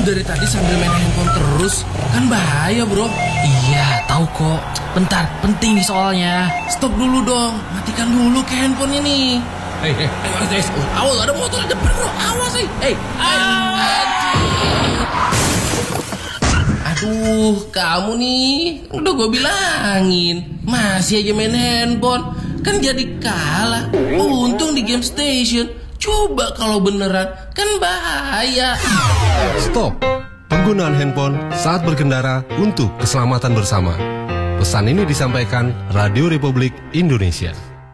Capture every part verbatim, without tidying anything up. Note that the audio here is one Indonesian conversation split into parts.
dari tadi sambil main handphone terus, kan bahaya bro. Iya, tahu kok. Bentar, penting nih soalnya. Stop dulu dong, matikan dulu ke handphone ini. Hei, hei, hei, awas ada motor depan bro, awas hei. Hei, aduh, kamu nih, udah gue bilangin, masih aja main handphone, kan jadi kalah. Untung di game station. Coba kalau beneran, kan bahaya. Stop penggunaan handphone saat berkendara untuk keselamatan bersama. Pesan ini disampaikan Radio Republik Indonesia.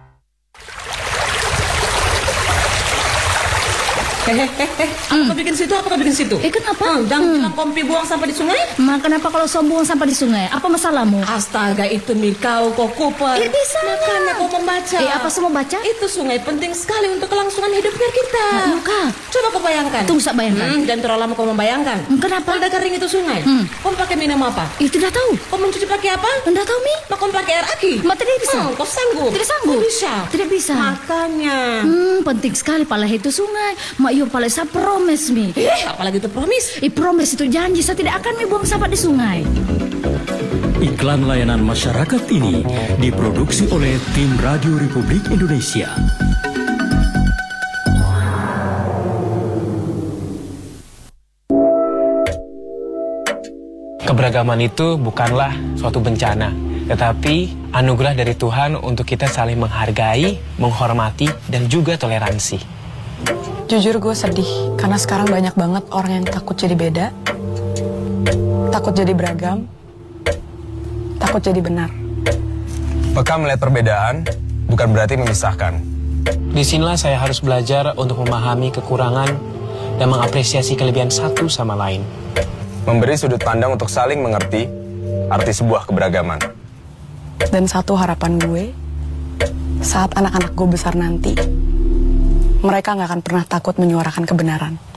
Hehehe, apa bikin situ? Apa bikin situ? Eh kenapa? Hmm, jangan bilang kompi buang sampah di sungai. Ma, kenapa kalau saya buang sampah di sungai? Apa masalahmu? Astaga, itu Mikau kok Cooper. Eh, bisa. Makanya kau membaca. Eh, apa semua baca? Itu sungai penting sekali untuk kelangsungan hidupnya kita. Nah, Luka. Coba kau bayangkan. Tunggu, saya bayangkan. Hmm, jangan terlalu lama kau membayangkan. Hmm, kenapa? Kalau udah kering itu sungai, Hmm. kau pakai minum apa? Eh, tidak tahu. Kau mencuci pakai apa? Tidak tahu, Mi. Mak, kau pakai air aki? Ma, tidak bisa. Hmm, kau sanggup? Tidak sanggup. Kau bisa. Tidak bisa. Makanya. Hmm, penting sekali pala itu sungai. Mak, yuk pala saya promise, Mi. Eh, apalagi itu promise. Eh, promise itu janji, saya tidak akan mi buang sampah di sungai. Iklan layanan masyarakat ini diproduksi oleh tim Radio Republik Indonesia. Keberagaman itu bukanlah suatu bencana, tetapi anugerah dari Tuhan untuk kita saling menghargai, menghormati, dan juga toleransi. Jujur gue sedih, karena sekarang banyak banget orang yang takut jadi beda, takut jadi beragam, takut jadi benar. Peka melihat perbedaan bukan berarti memisahkan. Disinilah saya harus belajar untuk memahami kekurangan dan mengapresiasi kelebihan satu sama lain. Memberi sudut pandang untuk saling mengerti arti sebuah keberagaman. Dan satu harapan gue, saat anak-anak gue besar nanti, mereka gak akan pernah takut menyuarakan kebenaran.